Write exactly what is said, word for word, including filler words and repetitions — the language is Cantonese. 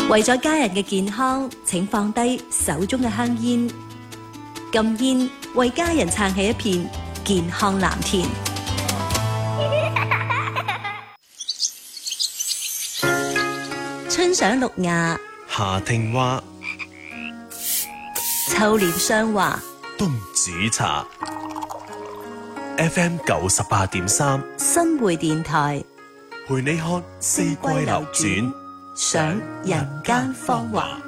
為咗家人嘅健康，請放低手中嘅香煙。禁煙，為家人撐起一片健康藍天。春賞綠芽， 夏聽花， 秋臉霜華， 冬煮茶。F M 九十八點三， 新會電台， 陪你看四季流轉， 賞人間芳華。